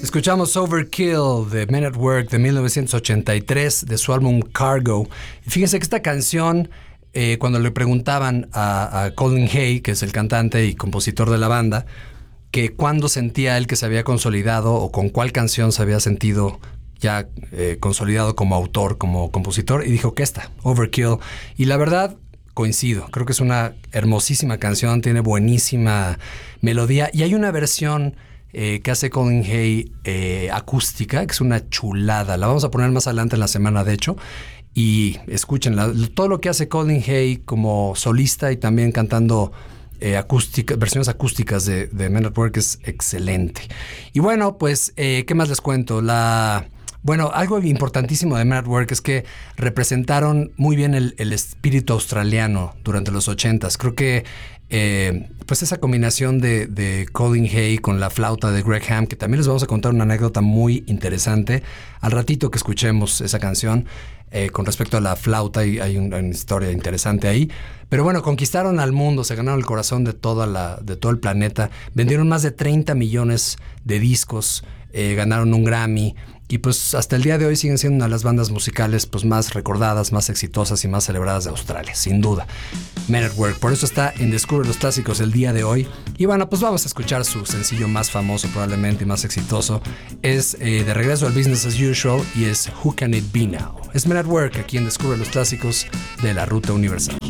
Escuchamos Overkill de Men at Work de 1983 de su álbum Cargo. Y fíjense que esta canción, cuando le preguntaban a Colin Hay, que es el cantante y compositor de la banda, que cuándo sentía él que se había consolidado o con cuál canción se había sentido ya consolidado como autor, como compositor, y dijo que esta, Overkill. Y la verdad, coincido, creo que es una hermosísima canción, tiene buenísima melodía y hay una versión que hace Colin Hay acústica, que es una chulada. La vamos a poner más adelante en la semana, de hecho, y escúchenla. Todo lo que hace Colin Hay como solista y también cantando versiones acústicas de Men at Work es excelente. Y bueno, pues, ¿qué más les cuento? Bueno, algo importantísimo de Men at Work es que representaron muy bien el espíritu australiano durante los 80s. Creo que pues esa combinación de Colin Hay con la flauta de Greg Ham, que también les vamos a contar una anécdota muy interesante al ratito que escuchemos esa canción con respecto a la flauta, y hay una historia interesante ahí. Pero bueno, conquistaron al mundo, se ganaron el corazón de todo el planeta, vendieron más de 30 millones de discos, ganaron un Grammy. Y pues hasta el día de hoy siguen siendo una de las bandas musicales pues más recordadas, más exitosas y más celebradas de Australia, sin duda. Men at Work, por eso está en Descubre los Clásicos el día de hoy. Y bueno, pues vamos a escuchar su sencillo más famoso probablemente y más exitoso. Es de regreso al Business as Usual y es Who Can It Be Now. Es Men at Work aquí en Descubre los Clásicos de la Ruta Universal.